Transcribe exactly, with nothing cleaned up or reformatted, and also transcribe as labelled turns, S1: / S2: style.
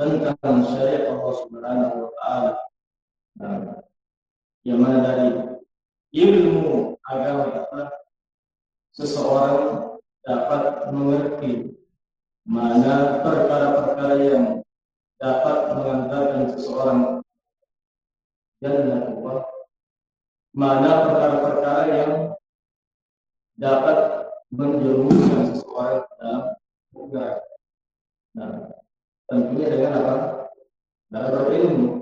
S1: tentang syariat Allah Subhanahu wa taala. Nah, yang mana dari ilmu agama dapat seseorang dapat mengerti mana perkara-perkara yang dapat mengantarkan seseorang jannah Allah, mana perkara-perkara yang dapat menjerumuskan seseorang dalam surga. Nah, tentunya dengan apa? Dengan berilmu.